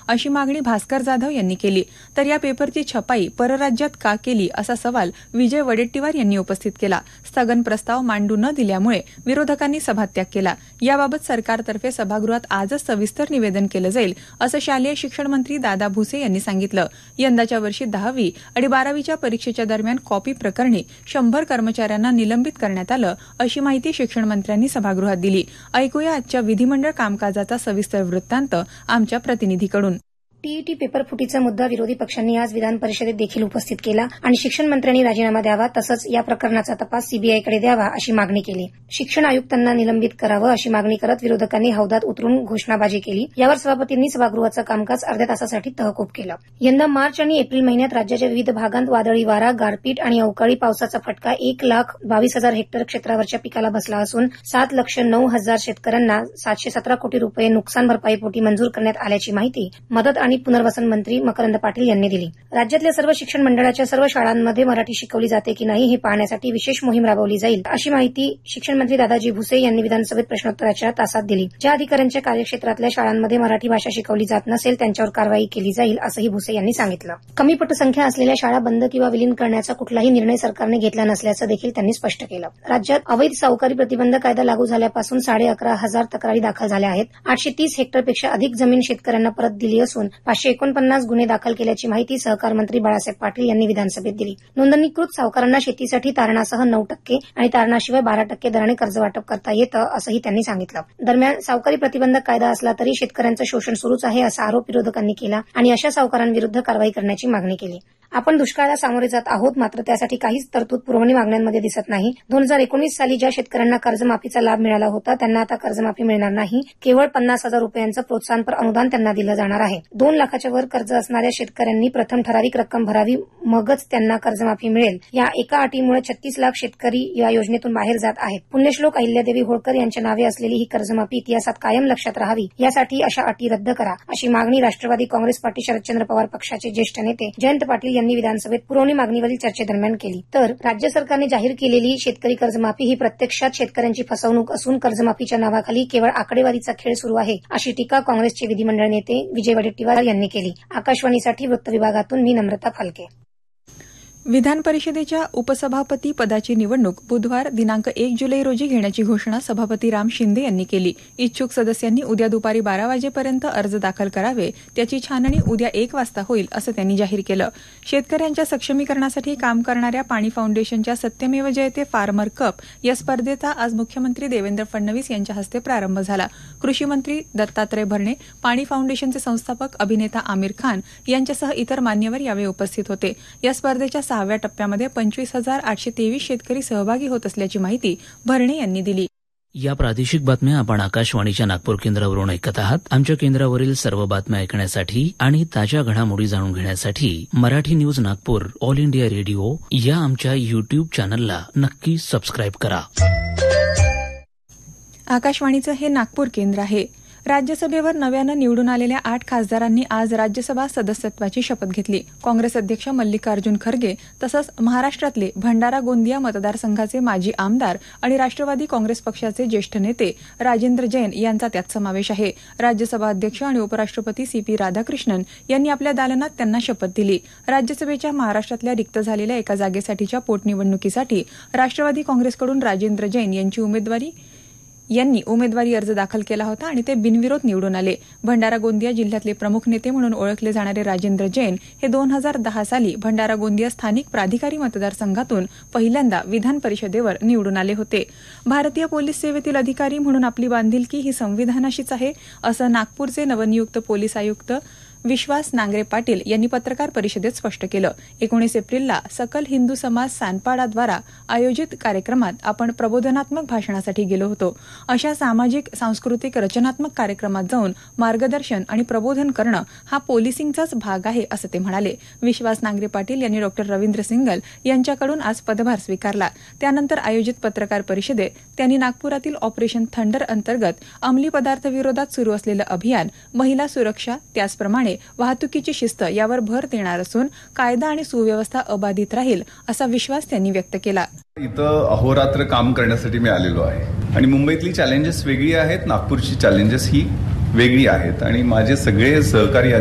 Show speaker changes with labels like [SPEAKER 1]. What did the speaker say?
[SPEAKER 1] अशी मागणी भास्कर जाधव यांनी केली. तर या पेपरची छपाई परराज्यात का केली असा सवाल विजय वडेट्टीवार यांनी उपस्थित केला. स्थगन प्रस्ताव मांडू न दिल्यामुळे विरोधकांनी सभात्याग केला. याबाबत सरकारतर्फे सभागृहात आजच सविस्तर निवेदन केलं जाईल असं शालेय शिक्षण मंत्री दादा भुसे यांनी सांगितलं. यंदाच्या वर्षी 10वी आणि 12वीच्या परीक्षेच्या दरम्यान कॉपी प्रकरणी 100 कर्मचाऱ्यांना निलंबित करण्यात आलं अशी माहिती शिक्षण मंत्र्यांनी सभागृहात दिली. ऐकूया आजच्या विधिमंडळ कामकाजाचा सविस्तर वृत्तांत आमच्या प्रतिनिधीकडून.
[SPEAKER 2] टीईटी पेपर फुटीचा मुद्दा विरोधी पक्षांनी आज विधान परिषदेत देखील उपस्थित केला आणि शिक्षण मंत्र्यांनी राजीनामा द्यावा तसंच या प्रकरणाचा तपास सीबीआयकडे द्यावा अशी मागणी केली. शिक्षण आयुक्तांना निलंबित करावं अशी मागणी करत विरोधकांनी हौद्यात उतरून घोषणाबाजी केली. यावर सभापतींनी सभागृहाचं कामकाज अर्ध्या तासासाठी तहकूब केलं. यंदा मार्च आणि एप्रिल महिन्यात राज्याच्या विविध भागांत वादळी वारा, गारपीट आणि अवकाळी पावसाचा फटका 1,22,000 हेक्टर क्षेत्रावरच्या पिकाला बसला असून 7,09,000 शेतकऱ्यांना 717 कोटी रुपये नुकसान भरपाईपोटी मंजूर करण्यात आल्याची माहिती मदत आणि पुनर्वसन मंत्री मकरंद पाटील यांनी दिली. राज्यातल्या सर्व शिक्षण मंडळाच्या सर्व शाळांमध्ये मराठी शिकवली जाते की नाही हे पाहण्यासाठी विशेष मोहीम राबवली जाईल अशी माहिती शिक्षण मंत्री दादाजी भुसे यांनी विधानसभेत प्रश्नोत्तराच्या तासात दिली. ज्या अधिकाऱ्यांच्या कार्यक्षेत्रातल्या शाळांमध्ये मराठी भाषा शिकवली जात नसेल त्यांच्यावर कारवाई केली जाईल असंही भुसे यांनी सांगितलं. कमी पटसंख्या असलेल्या शाळा बंद किंवा विलीन करण्याचा कुठलाही निर्णय सरकारने घेतला नसल्याचं देखील त्यांनी स्पष्ट केलं. राज्यात अवैध सावकारी प्रतिबंध कायदा लागू झाल्यापासून 11,500 तक्रारी दाखल झाल्या आहेत. 830 हेक्टरपेक्षा अधिक जमीन शेतकऱ्यांना परत दिली असून 549 गुन्हे दाखल केल्याची माहिती सहकार मंत्री बाळासाहेब पाटील यांनी विधानसभेत दिली. नोंदणीकृत सावकारांना शेतीसाठी तारणासह 9% आणि तारणाशिवाय 12% दराने कर्ज वाटप करता येतं असंही त्यांनी सांगितलं. दरम्यान सावकारी प्रतिबंधक कायदा असला तरी शेतकऱ्यांचं शोषण सुरूच आहे असा आरोप विरोधकांनी केला आणि अशा सावकारांविरुद्ध कारवाई करण्याची मागणी केली. आपण दुष्काळाला सामोरे जात आहोत मात्र त्यासाठी काहीच तरतूद पुरवणी मागण्यांमध्ये दिसत नाही. 2019 साली ज्या शेतकऱ्यांना कर्जमाफीचा लाभ मिळाला होता त्यांना आता कर्जमाफी मिळणार नाही. केवळ 50,000 रुपयांचं प्रोत्साहनपर अनुदान त्यांना दिलं जाणार आहे. 2 लाखाच्या वर कर्ज असणाऱ्या शेतकऱ्यांनी प्रथम ठराविक रक्कम भरावी मगच त्यांना कर्जमाफी मिळेल. या एका अटीमुळे 36 लाख शेतकरी या योजनेतून बाहेर जात आहेत. पुण्यश्लोक अहिल्यादेवी होळकर यांच्या नावे असलेली ही कर्जमाफी इतिहासात कायम लक्षात राहावी यासाठी अशा अटी रद्द करा अशी मागणी राष्ट्रवादी काँग्रेस पार्टी शरदचंद्र पवार पक्षाचे ज्येष्ठ नेते जयंत पाटील यांनी विधानसभेत पुरवणी मागणीवरील चर्चेदरम्यान केली. तर राज्य सरकारने जाहीर केलेली शेतकरी कर्जमाफी ही प्रत्यक्षात शेतकऱ्यांची फसवणूक असून कर्जमाफीच्या नावाखाली केवळ आकडेवारीचा खेळ सुरू आहे अशी टीका काँग्रेसचे विधिमंडळ नेते विजय वडेट्टीवार यांनी केली. आकाशवाणीसाठी वृत्त विभागातून मी नम्रता फालके.
[SPEAKER 1] विधान परिषदेच्या उपसभापती पदाची निवडणूक बुधवार दिनांक 1 जुलै रोजी घेण्याची घोषणा सभापती राम शिंदे यांनी केली. इच्छुक सदस्यांनी उद्या दुपारी 12 वाजेपर्यंत अर्ज दाखल करावे. त्याची छाननी उद्या 1 वाजता होईल असं त्यांनी जाहीर केलं. शेतकऱ्यांच्या सक्षमीकरणासाठी काम करणाऱ्या पाणी फाउंडेशनच्या सत्यमेव जयते फार्मर कप या स्पर्धेचा आज मुख्यमंत्री देवेंद्र फडणवीस यांच्या हस्ते प्रारंभ झाला. कृषी मंत्री दत्तात्रय भरणे, पाणी फाउंडेशनचे संस्थापक अभिनेता आमिर खान यांच्यासह इतर मान्यवर यावेळी उपस्थित होते. या स्पर्धेच्या 6व्या टप्प्यामध्ये 25,823 शेतकरी सहभागी होत असल्याची माहिती भरणे यांनी दिली.
[SPEAKER 3] या प्रादेशिक बातम्या आपण आकाशवाणीच्या नागपूर केंद्रावरून ऐकत आहात. आमच्या केंद्रावरील सर्व बातम्या ऐकण्यासाठी आणि ताज्या घडामोडी जाणून घेण्यासाठी Marathi news Nagpur all India radio या आमच्या युट्यूब चॅनलला नक्की सबस्क्राईब करा.
[SPEAKER 1] आकाशवाणीचं हे नागपूर केंद्र आहे. राज्यसभेवर नव्यानं निवडून आलेल्या 8 खासदारांनी आज राज्यसभा सदस्यत्वाची शपथ घेतली. काँग्रेस अध्यक्ष मल्लिकार्जुन खरगे तसंच महाराष्ट्रातले भंडारा गोंदिया मतदारसंघाचे माजी आमदार आणि राष्ट्रवादी काँग्रेस पक्षाचे ज्येष्ठ नेते राजेंद्र जैन यांचा त्यात समावेश आहे. राज्यसभा अध्यक्ष आणि उपराष्ट्रपती CP राधाकृष्णन यांनी आपल्या दालनात त्यांना शपथ दिली. राज्यसभेच्या महाराष्ट्रातल्या रिक्त झालेल्या एका जागेसाठीच्या पोटनिवडणुकीसाठी राष्ट्रवादी काँग्रेसकडून राजेंद्र जैन यांनी उमेदवारी अर्ज दाखल केला होता आणि ते बिनविरोध निवडून आले. भंडारा गोंदिया जिल्ह्यातले प्रमुख नेते म्हणून ओळखले जाणारे राजेंद्र जैन हे 2010 साली भंडारा गोंदिया स्थानिक प्राधिकारी मतदारसंघातून पहिल्यांदा विधान परिषदेवर निवडून आले होते. भारतीय पोलीस सेवेतील अधिकारी म्हणून आपली बांधिलकी ही संविधानाशीच आहे असं नागपूरचे नवनियुक्त पोलीस आयुक्त विश्वास नांगरे पाटील यांनी पत्रकार परिषदेत स्पष्ट केलं. 19 एप्रिलला सकल हिंदू समाज सानपाडाद्वारा आयोजित कार्यक्रमात आपण प्रबोधनात्मक भाषणासाठी गेलो होतो. अशा सामाजिक सांस्कृतिक रचनात्मक कार्यक्रमात जाऊन मार्गदर्शन आणि प्रबोधन करणं हा पोलिसिंगचाच भाग आहे असं ते म्हणाले. विश्वास नांगरे पाटील यांनी डॉ. रवींद्र सिंगल यांच्याकडून आज पदभार स्वीकारला. त्यानंतर आयोजित पत्रकार परिषदेत त्यांनी नागपुरातील ऑपरेशन थंडर अंतर्गत अंमली पदार्थ विरोधात सुरू असलेलं अभियान, महिला सुरक्षा, त्याचप्रमाणे वाहतुकीची शिस्त यावर भर देणार असून कायदा आणि सुव्यवस्था अबाधित राहील असा विश्वास त्यांनी व्यक्त केला.
[SPEAKER 4] इथं अहोरात्र काम करण्यासाठी मी आलेलो आहे आणि मुंबईतली चॅलेंजेस वेगळी आहेत, नागपूरची चॅलेंजेस ही वेगळी आहेत आणि माझे सगळे सहकारी